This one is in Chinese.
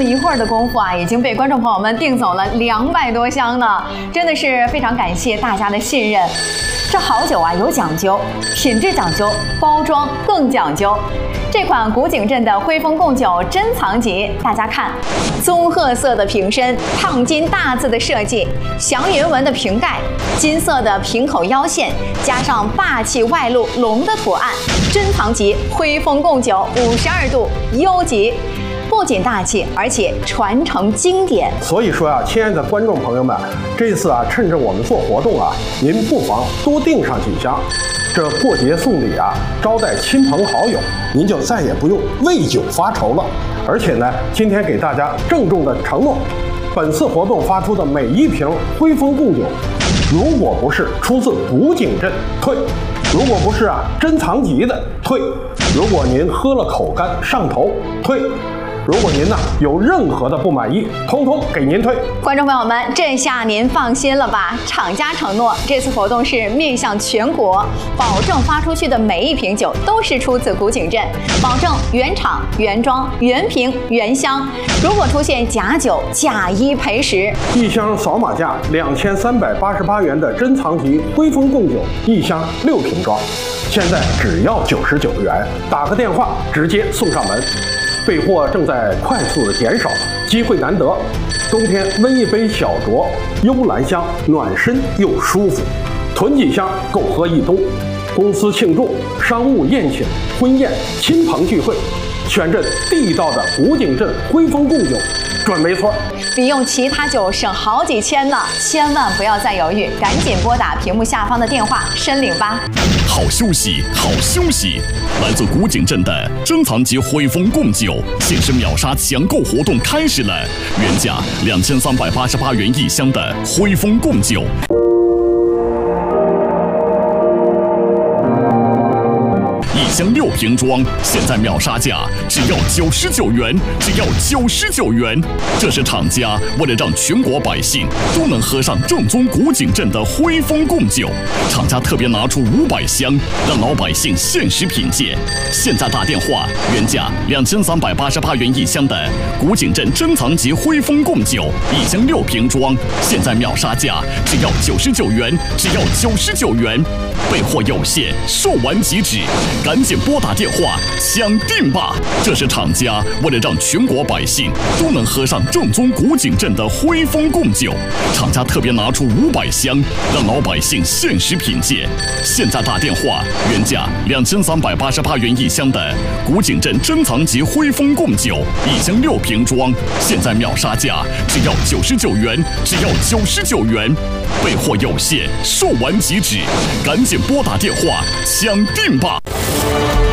么一会儿的功夫啊，已经被观众朋友们订走了200多箱呢，真的是非常感谢大家的信任。这好酒啊有讲究，品质讲究，包装更讲究。这款古井镇的徽丰贡酒珍藏级，大家看，棕褐色的瓶身，烫金大字的设计，祥云纹的瓶盖，金色的瓶口腰线，加上霸气外露龙的图案，珍藏级徽丰贡酒52度优级。不仅大气，而且传承经典。 所以说啊，亲爱的观众朋友们，这次啊，趁着我们做活动啊，您不妨多订上几箱。这过节送礼啊，招待亲朋好友，您就再也不用为酒发愁了。而且呢，今天给大家郑重的承诺，本次活动发出的每一瓶徽丰贡酒，如果不是出自古井镇，退；如果不是啊珍藏级的，退；如果您喝了口干上头，退。如果您呢有任何的不满意，通通给您退。 观众朋友们，这下您放心了吧？厂家承诺，这次活动是面向全国，保证发出去的每一瓶酒都是出自古井镇，保证原厂、原装、原瓶、原箱。如果出现假酒，假一赔10。 一箱扫码价2388元的珍藏级徽丰贡酒，一箱6瓶装，现在只要99元，打个电话直接送上门。备货正在快速的减少，机会难得。冬天温一杯小酌，幽兰香，暖身又舒服。囤几箱够喝一冬。公司庆祝、商务宴请、婚宴、亲朋聚会，选这地道的古井镇徽丰贡酒，准没错。 比用其他酒省好几千呢，千万不要再犹豫，赶紧拨打屏幕下方的电话申领吧。 好休息，好休息！来自古井镇的珍藏级徽丰贡酒限时秒杀抢购活动开始了，原价2388元一箱的徽丰贡酒。一箱6瓶装，现在秒杀价只要99元，只要99元。这是厂家为了让全国百姓都能喝上正宗古井镇的徽丰贡酒，厂家特别拿出500箱，让老百姓限时品鉴。现在打电话，原价2388元一箱的古井镇珍藏级徽丰贡酒，一箱6瓶装，现在秒杀价只要99元，只要99元。备货有限，售完即止，赶紧拨打电话抢订吧！这是厂家为了让全国百姓都能喝上正宗古井镇的徽丰贡酒，厂家特别拿出500箱，让老百姓限时品鉴。现在打电话，原价2388元一箱的古井镇珍藏级徽丰贡酒，一箱6瓶装，现在秒杀价只要99元，只要99元。备货有限，售完即止，赶紧拨打电话抢订吧！